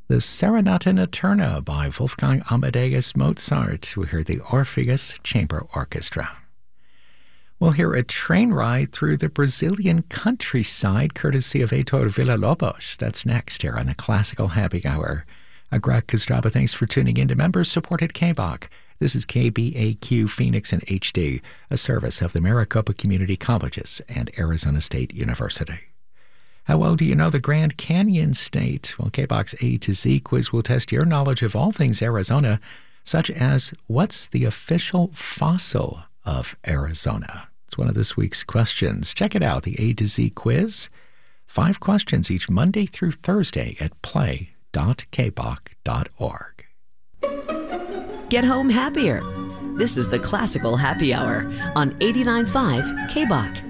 The Serenata Nocturna by Wolfgang Amadeus Mozart. We hear the Orpheus Chamber Orchestra. We'll hear a train ride through the Brazilian countryside, courtesy of Heitor Villa-Lobos. That's next here on the Classical Happy Hour. Greg Kostraba, thanks for tuning in to members-supported KBOC. This is KBAQ Phoenix and HD, a service of the Maricopa Community Colleges and Arizona State University. How well do you know the Grand Canyon State? Well, KBOC's A to Z quiz will test your knowledge of all things Arizona, such as what's the official fossil of Arizona? It's one of this week's questions. Check it out, the A to Z quiz. 5 questions each Monday through Thursday at play.kboc.org. Get home happier. This is the Classical Happy Hour on 89.5 KBOC.